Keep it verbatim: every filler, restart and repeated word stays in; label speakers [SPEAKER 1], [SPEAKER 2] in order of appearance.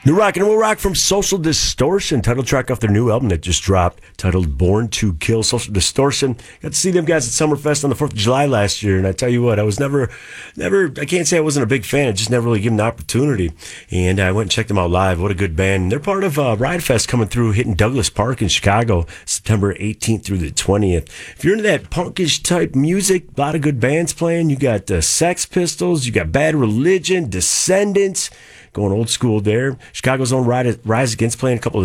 [SPEAKER 1] New rock and roll rock from Social Distortion, title track off their new album that just dropped, titled Born to Kill. Social Distortion. Got to see them guys at Summerfest on the fourth of July last year, and I tell you what, I was never, never, I can't say I wasn't a big fan, I just never really given the opportunity. And I went and checked them out live. What a good band. They're part of uh, Riot Fest coming through, hitting Douglas Park in Chicago, September eighteenth through the twentieth. If you're into that punkish type music, a lot of good bands playing. You got uh, Sex Pistols, you got Bad Religion, Descendants, going old school there. Chicago's own Rise Against playing a couple of